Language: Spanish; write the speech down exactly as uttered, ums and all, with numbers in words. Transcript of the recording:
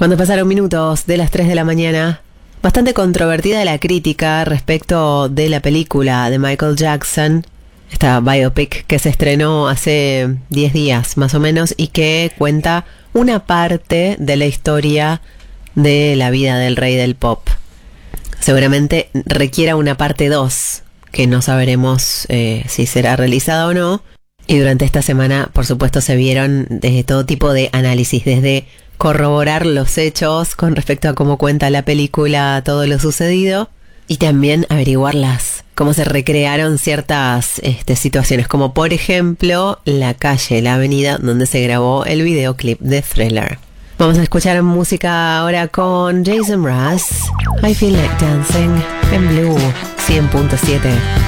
Cuando pasaron minutos de las tres de la mañana, bastante controvertida la crítica respecto de la película de Michael Jackson, esta biopic que se estrenó hace diez días más o menos y que cuenta una parte de la historia de la vida del rey del pop. Seguramente requiera una parte dos, que no sabremos eh, si será realizada o no. Y durante esta semana, por supuesto, se vieron desde todo tipo de análisis, desde corroborar los hechos con respecto a cómo cuenta la película todo lo sucedido, y también averiguarlas, cómo se recrearon ciertas este, situaciones, como por ejemplo la calle, la avenida donde se grabó el videoclip de Thriller. Vamos a escuchar música ahora con Jason Mraz, I Feel Like Dancing, en Blue cien punto siete.